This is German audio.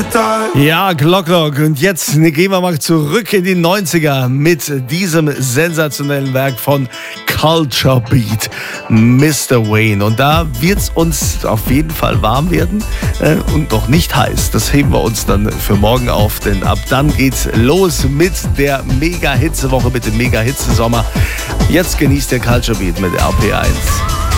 Ja, Glock. Und jetzt gehen wir mal zurück in die 90er mit diesem sensationellen Werk von Culture Beat, Mr. Wayne. Und da wird es uns auf jeden Fall warm werden und noch nicht heiß. Das heben wir uns dann für morgen auf, denn ab dann geht's los mit der Mega-Hitze-Woche, mit dem Mega-Hitze-Sommer. Jetzt genießt der Culture Beat mit RP1.